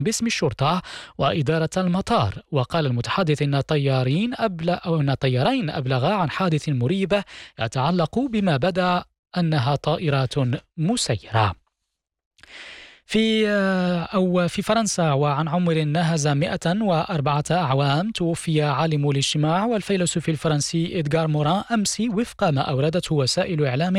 باسم الشرطة وإدارة المطار. وقال المتحدث أن طيارين أبلغا عن حادث مريب يتعلق بما بدا أنها طائرات مسيرة. في فرنسا، وعن عمر ناهز 104 أعوام، توفي عالم الاجتماع والفيلسوف الفرنسي إدغار موران أمس وفق ما أوردته وسائل إعلام